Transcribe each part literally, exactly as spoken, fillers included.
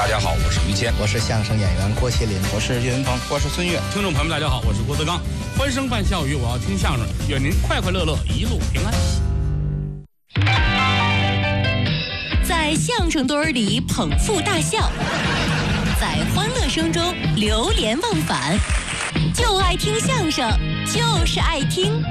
大家好，我是于谦， 我是相声演员郭麒麟， 我是岳云鹏， 我是孙越。听众朋友们，大家好，我是郭德纲。欢声伴笑语，我要听相声，愿您快快乐乐，一路平安。 在相声堆儿里捧腹大笑，在欢乐声中流连忘返，就爱听相声，就是爱听。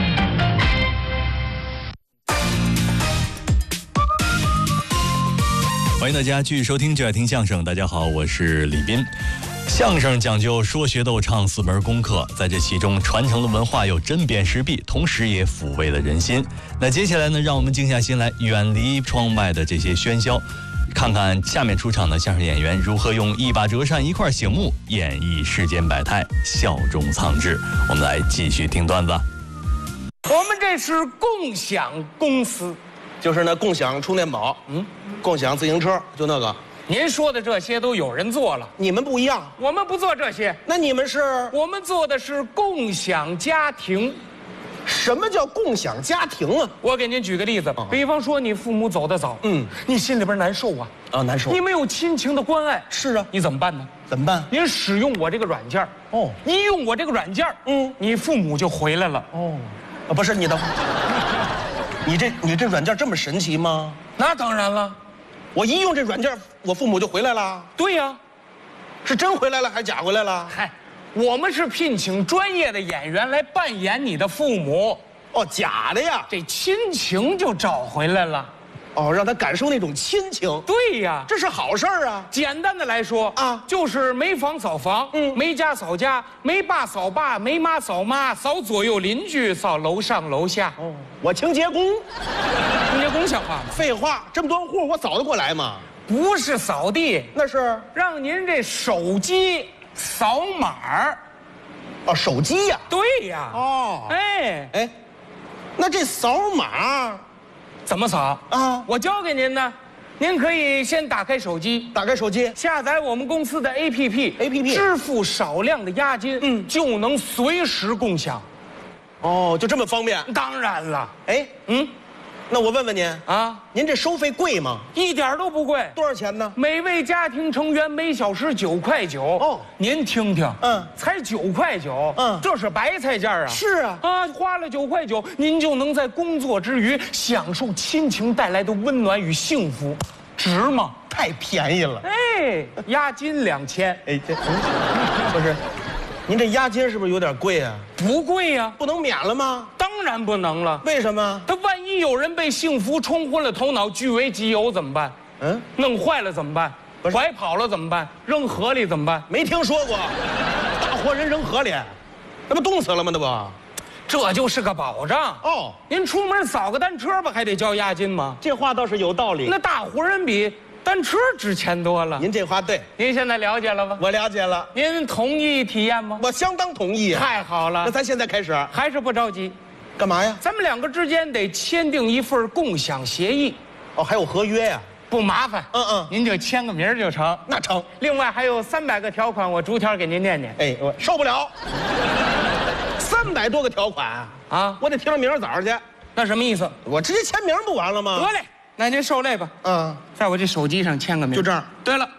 欢迎大家继续收听就爱听相声。大家好，我是李斌。相声讲究说学逗唱四门功课，在这其中传承了文化又针砭时弊，同时也抚慰了人心。那接下来呢，让我们静下心来，远离窗外的这些喧嚣，看看下面出场的相声演员如何用一把折扇一块醒目演绎世间百态，笑中藏智。我们来继续听段子。 我们这是共享公司， 就是那共享充电宝，嗯，共享自行车，就那个。 您说的这些都有人做了， 你们不一样， 我们不做这些。 那你们是？ 我们做的是共享家庭。 什么叫共享家庭啊？ 我给您举个例子， 哦、 比方说你父母走得早，嗯，你心里边难受啊， 啊、哦，难受， 你没有亲情的关爱。 是啊， 你怎么办呢？ 怎么办？ 您使用我这个软件，哦，一用我这个软件，嗯，你父母就回来了。哦， 啊，不是你的，你这你这软件这么神奇吗？ 那当然了。 我一用这软件，我父母就回来了。 对呀、啊， 是真回来了还是假回来了？ 嗨，我们是聘请专业的演员来扮演你的父母。 哦，假的呀， 这亲情就找回来了。 哦，让他感受那种亲情。 对呀， 这是好事儿啊。 简单的来说啊，就是没房扫房，嗯，没家扫家，没爸扫爸，没妈扫妈，扫左右邻居，扫楼上楼下。 哦，我清洁工。 清洁工像话吗？ 废话，这么多户我扫得过来吗？ 不是扫地， 那是让您这手机扫码。 哦，手机呀。 对呀。哦，哎哎， 那这扫码怎么扫啊？我教给您呢。您可以先打开手机， 打开手机， 下载我们公司的 A P P，A P P 支付少量的押金，嗯，就能随时共享。 哦，就这么方便？ 当然了。 哎，嗯，那我问问您啊，您这收费贵吗？ 一点都不贵。 多少钱呢？ 每位家庭成员每小时九块九。哦，您听听，嗯，才九块九，嗯，这是白菜价啊。 是啊， 啊，花了九块九，您就能在工作之余享受亲情带来的温暖与幸福，值吗？ 太便宜了。 哎，押金两千。 哎，这、嗯、不是，您这押金是不是有点贵啊？ 不贵呀、啊， 不能免了吗？ 当然不能了。 为什么？ 他万一有人被幸福冲昏了头脑，据为己有怎么办？嗯，弄坏了怎么办？拐跑了怎么办？扔河里怎么办？ 没听说过，大活人扔河里，那不冻死了吗？那不， 这就是个保障哦。您出门扫个单车吧，还得交押金吗？ 这话倒是有道理。 那大活人比单车值钱多了。 您这话对。 您现在了解了吧？ 我了解了。 您同意体验吗？ 我相当同意。 太好了。 那咱现在开始。 还是不着急。 干嘛呀？ 咱们两个之间得签订一份共享协议。 哦，还有合约呀？ 不麻烦。 嗯嗯， 您就签个名就成。 那成。 另外还有三百个条款，我逐条给您念念。 哎，我受不了。三百多个条款啊！啊，我得听着明儿早上去。 那什么意思？ 我直接签名不完了吗？ 得嘞，那您受累吧。嗯，在我这手机上签个名。 就这样。 对了。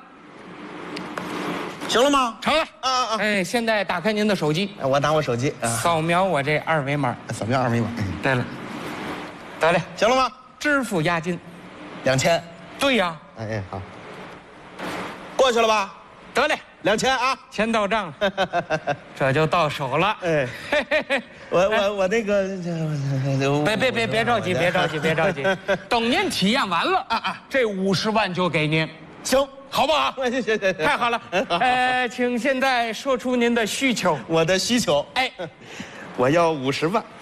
行了吗？ 成了。啊啊！哎，现在打开您的手机， 我打我手机， 扫描我这二维码。 扫描二维码。 对了，得嘞， 行了吗？ 支付押金， 两千。 对呀。 哎哎，好。过去了吧？ 得嘞， 两千啊， 钱到账了，这就到手了。哎， 我我我那个， 别别别别着急，别着急，别着急，等您体验完了啊啊，这五十万就给您。 行。 好不好？ 谢谢谢谢， 太好了。呃，请现在说出您的需求。 我的需求，哎，我要五十万。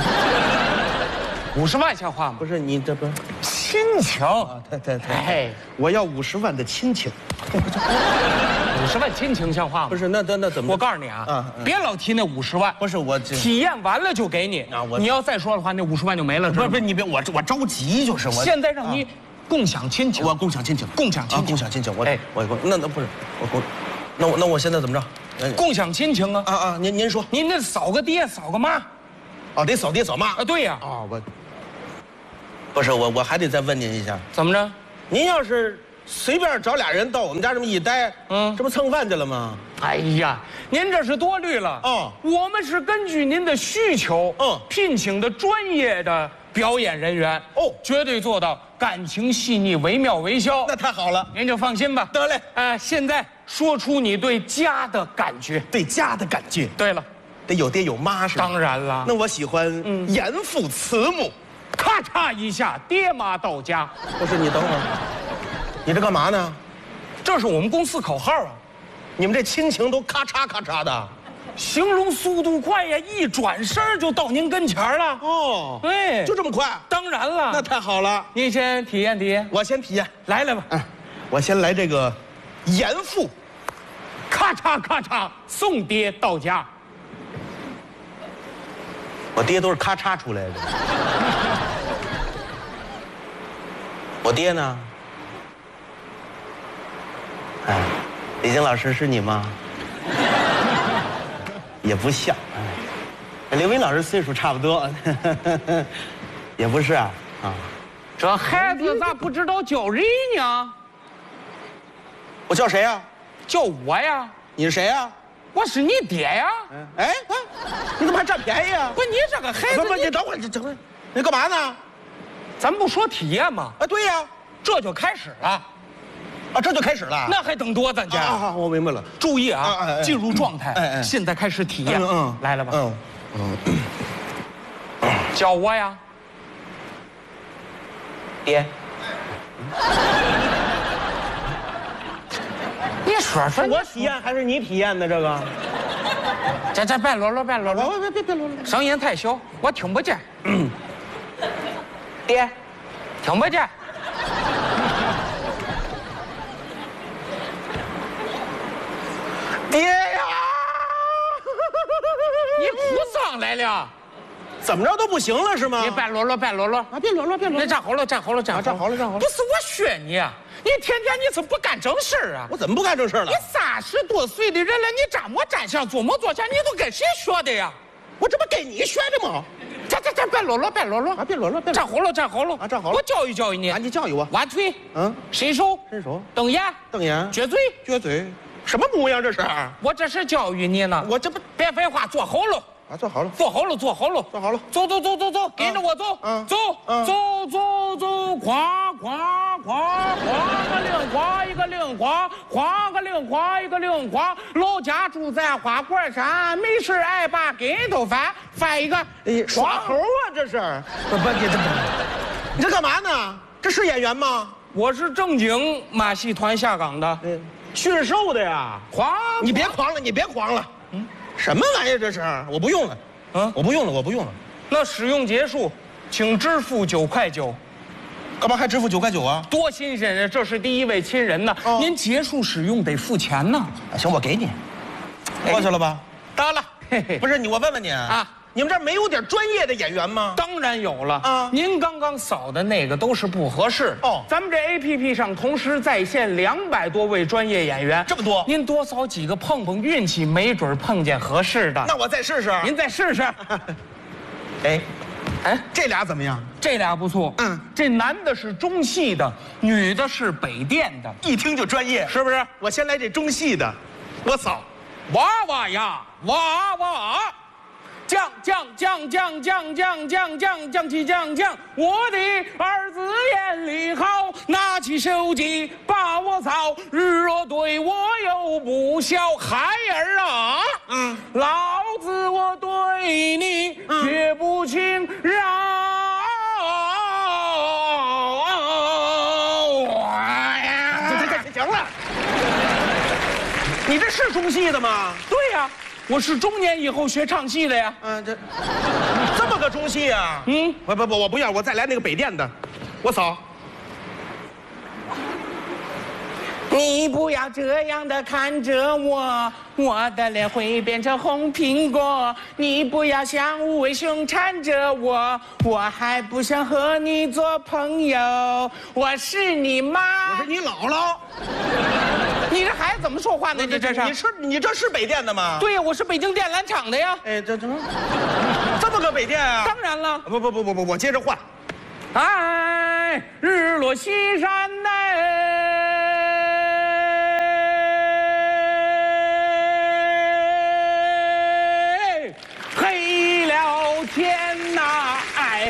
五十万像话吗？ 不是，你这不亲情啊？ 对对对，哎，我要五十万的亲情。 五十万亲情像话吗？ 不是，那那那怎么？ 我告诉你啊，啊别老提那五十万。 不是我体验完了就给你啊，我你要再说的话，那五十万就没了。 不是不是，你别我我着急，就是我现在让你。共享亲情， 我共享亲情， 共享亲情， 共享亲情。我哎，我我那那不是我共，那我那我现在怎么着？ 共享亲情啊！ 啊啊，您您说， 您那扫个爹，扫个妈， 哦，得扫爹扫妈啊？对呀。 啊，我不是我我还得再问您一下， 怎么着？ 您要是随便找俩人到我们家这么一待，嗯，这不蹭饭去了吗？ 哎呀，您这是多虑了。 哦， 我们是根据您的需求，嗯，聘请的专业的表演人员。哦，绝对做到感情细腻、惟妙惟肖。 那太好了， 您就放心吧。 得嘞。 哎、呃，现在说出你对家的感觉， 对家的感觉。 对了， 得有爹有妈是吧？ 当然了。 那我喜欢嗯严父慈母， 咔嚓一下，爹妈到家。 不是，你等会儿，你这干嘛呢？ 这是我们公司口号啊。 你们这亲情都咔嚓咔嚓的， 形容速度快呀，一转身就到您跟前了。哦，对， 就这么快？ 当然了， 那太好了。 您先体验体验， 我先体验。 来来吧， 嗯，我先来这个严父， 咔嚓咔嚓送爹到家。 我爹都是咔嚓出来的。我爹呢？哎。李菁老师是你吗？也不像。哎，刘斌老师岁数差不多，也不是啊。啊， 这孩子咋不知道叫人呢？ 我叫谁呀？ 叫我呀。 你是谁呀？ 我是你爹呀。 哎，你怎么还占便宜啊？ 不，你这个孩子， 不不，你等会儿，你等会儿，你干嘛呢？ 咱不说体验吗？ 啊，对呀， 这就开始了。 啊，这就开始了， 那还等多咱家？ 啊，好，我明白了。 注意啊，进入状态。哎哎，现在开始体验。嗯，来了吧？嗯嗯，叫我呀，爹。你说说， 我体验还是你体验的这个？ 这这别啰啰，别啰啰， 别别别啰啰， 声音太小，我听不见。爹，听不见。 爹呀！ 你哭上来了， 怎么着都不行了是吗？ 你别啰啰，别啰啰啊！别啰啰，别啰啰！ 你站好了，站好了，站好了， 站好了，站好了！ 不是我学你，你天天你是不干正事儿啊！ 我怎么不干正事了？ 你三十多岁的人了，你站没站相，坐没坐相，你都跟谁学的呀？ 我这不跟你学的吗？ 站站站，别啰啰，别啰啰啊！别啰啰，别站好了，站好了啊！站好了！ 我教育教育你啊！你教育我。 弯腿， 嗯， 伸手， 伸手， 瞪眼， 瞪眼， 撅嘴， 撅嘴。什么模样这是？ 我这是教育你呢。 我这不别废话，坐好了啊！坐好了， 坐好了，坐好了， 坐好了。 走走走走走，跟着我走。嗯，走走走走，夸夸夸夸个令夸一个令夸，夸个令夸一个令夸。老家住在花果山，没事爱把跟头翻，翻一个。 哎，耍猴啊这是？不不，你这你这干嘛呢？这是演员吗？ 我是正经马戏团下岗的。 嗯。驯兽的呀， 狂！ 你别狂了，你别狂了。嗯，什么玩意儿这是？我不用了，嗯，我不用了，我不用了。 那使用结束，请支付九块九。 干嘛还支付九块九啊？ 多新鲜啊！这是第一位亲人呢，哦、您结束使用得付钱呢。 啊、行，我给你。过去了吧？ 得了。嘿嘿， 不是你，我问问你啊。你们这儿没有点专业的演员吗？ 当然有了啊！您刚刚扫的那个都是不合适哦。咱们这 A P P 上同时在线两百多位专业演员， 这么多， 您多扫几个碰碰运气，没准碰见合适的。 那我再试试。 您再试试。 哎，哎，这俩怎么样？ 这俩不错。嗯，这男的是中戏的，女的是北电的， 一听就专业， 是不是？ 我先来这中戏的，我扫。 娃娃呀，娃娃。降降降降降降降降降起降降，我的儿子眼里好，拿起手机把我扫，日若对我又不孝，孩儿啊，嗯，老子我对你绝不轻饶。 行了，你这是中戏的吗？ 对呀。我是中年以后学唱戏的呀。 嗯，这这么个中戏啊？嗯，不不不，我不要，我再来那个北电的，我扫。 你不要这样的看着我，我的脸会变成红苹果。你不要像无尾熊缠着我，我还不想和你做朋友。我是你妈， 我是你姥姥。 你这孩子怎么说话呢？你这是？ 你是你这是北电的吗？ 对呀，我是北京电缆厂的呀。 哎，这这这么个北电啊？ 当然了。 不不不不不，我接着换。 哎，日落西山哎。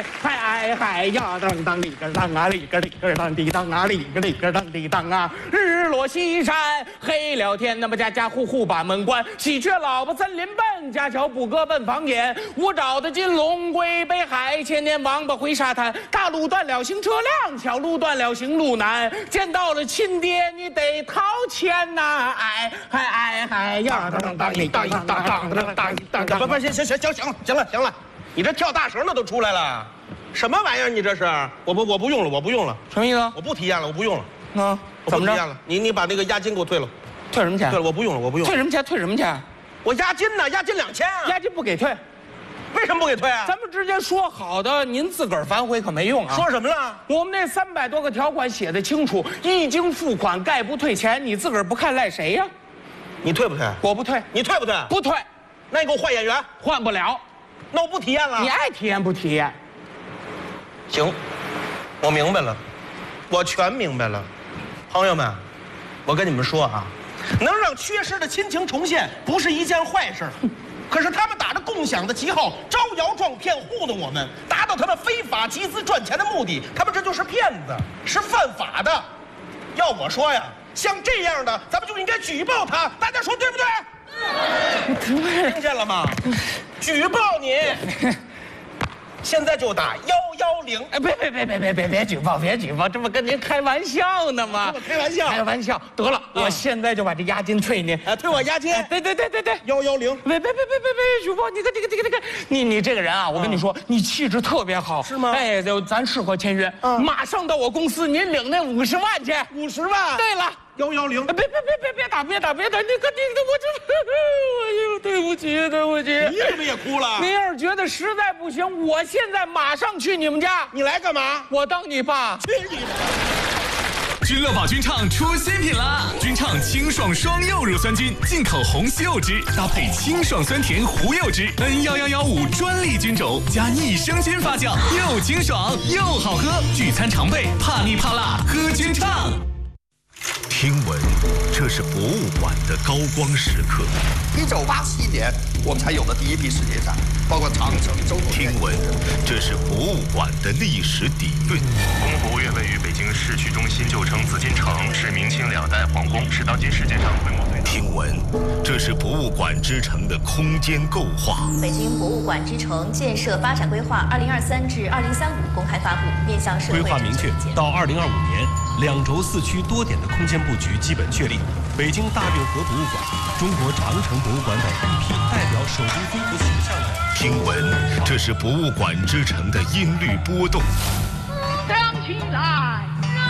嗨哎嗨呀，当当里个当啊里个里个当地当啊里个里个当地当啊，日落西山黑了天，那么家家户户把门关，喜鹊老婆森林奔，家桥不歌奔房檐，我找的金龙归北海，千年王八回沙滩，大路断了行车辆，小路断了行路难，见到了亲爹你得掏钱呐，哎嗨哎嗨呀，当当里当当当当当当当， 不不行行行行行行了行了，你这跳大绳的都出来了。什么玩意儿？你这是？我不我不用了，我不用了。 什么意思？ 我不体验了，我不用了。 啊？ 我不体验了。你你把那个押金给我退了。 退什么钱？ 对了，我不用了，我不用了。 退什么钱？退什么钱？ 我押金呢？押金两千啊！ 押金不给退。 为什么不给退啊？ 咱们之间说好的，您自个儿反悔可没用啊！ 说什么了？ 我们那三百多个条款写的清楚，一经付款概不退钱。你自个儿不看赖谁呀？ 你退不退？ 我不退。 你退不退？ 不退。 那你给我换演员。 换不了。 那我不体验了。 你爱体验不体验？ 行，我明白了，我全明白了。朋友们，我跟你们说啊，能让缺失的亲情重现不是一件坏事。可是他们打着共享的旗号，招摇撞骗，糊弄我们，达到他们非法集资赚钱的目的。他们这就是骗子，是犯法的。要我说呀，像这样的，咱们就应该举报他。大家说对不对？听见了吗？举报你！现在就打幺幺零！ 哎，别别别别别别别举报，别举报，这不跟您开玩笑呢吗？ 开玩笑， 开玩笑。得了，我现在就把这押金退您。 啊，退我押金。 对对对对对， 幺幺零。 别别别别别别举报！你看这个这个这个，你你这个人啊，我跟你说，你气质特别好， 是吗？ 哎，就咱适合签约，马上到我公司，您领那五十万去。 五十万。 对了。 幺幺零， 别别别别别打别打别打！你可你我这，我又对不起对不起。 你怎么也哭了？ 您要是觉得实在不行，我现在马上去你们家。 你来干嘛？ 我当你爸。 去你的！ 君乐宝君唱出新品啦！君唱清爽双柚乳酸菌，进口红西柚汁，搭配清爽酸甜胡柚汁 ，N 幺幺幺五专利菌种，加益生菌发酵，又清爽又好喝。聚餐常备，怕腻怕辣，喝君唱。 听闻这是博物馆的高光时刻。 一九八七年，我们才有了第一批世界展，包括长城、周口店。 听闻这是博物馆的历史底蕴。 故宫博物院位于北京市区中心，旧称紫禁城，是明清两代皇宫，是当今世界上规模最大。 听闻这是博物馆之城的空间构划。 北京博物馆之城建设发展规划二零二三至二零三五公开发布，面向社会。 规划明确，到二零二五年，两轴四区多点的空间布局基本确立。北京大运河博物馆、中国长城博物馆等一批代表手工恢复形象的。 听闻这是博物馆之城的音律波动。 亮起来！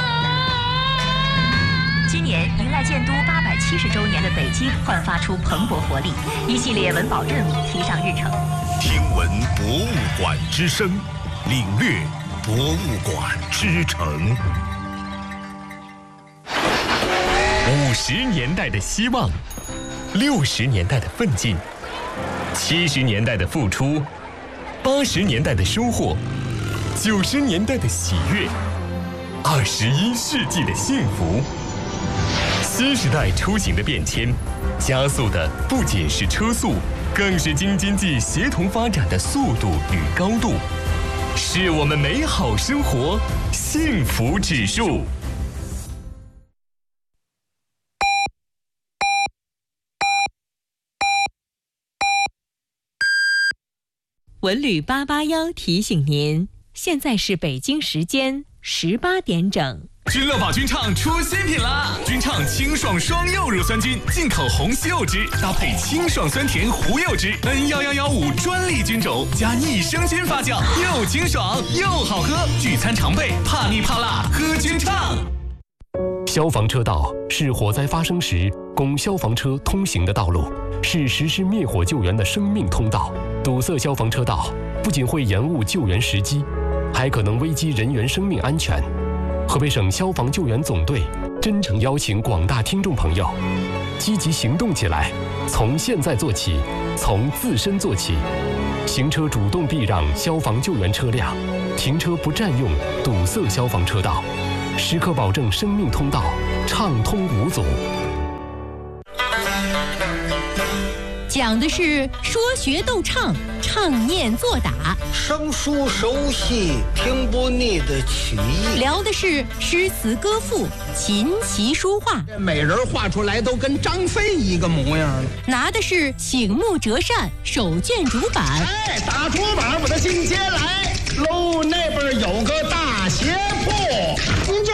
今年迎来建都八百七十周年的北京焕发出蓬勃活力，一系列文保任务提上日程。 听闻博物馆之声，领略博物馆之城。 五十年代的希望，六十年代的奋进，七十年代的付出，八十年代的收获，九十年代的喜悦，二十一世纪的幸福。新时代出行的变迁，加速的不仅是车速，更是京津冀协同发展的速度与高度，是我们美好生活幸福指数。 文旅八八幺提醒您，现在是北京时间十八点整。 君乐宝君唱出新品啦！君唱清爽双柚乳酸菌，进口红西柚汁，搭配清爽酸甜胡柚汁 ，N 幺幺幺五专利菌种，加益生菌发酵，又清爽又好喝。聚餐常备，怕腻怕辣，喝君唱。 消防车道是火灾发生时供消防车通行的道路，是实施灭火救援的生命通道。堵塞消防车道不仅会延误救援时机，还可能危及人员生命安全。河北省消防救援总队真诚邀请广大听众朋友积极行动起来，从现在做起，从自身做起。行车主动避让消防救援车辆，停车不占用堵塞消防车道，时刻保证生命通道畅通无阻。 讲的是说学逗唱，唱念做打， 生疏熟悉，听不腻的曲艺。 聊的是诗词歌赋，琴棋书画。 这美人画出来都跟张飞一个模样了。 拿的是醒目折扇，手卷竹板。 哎，打竹板我的进阶来喽，那边有个大斜坡。您这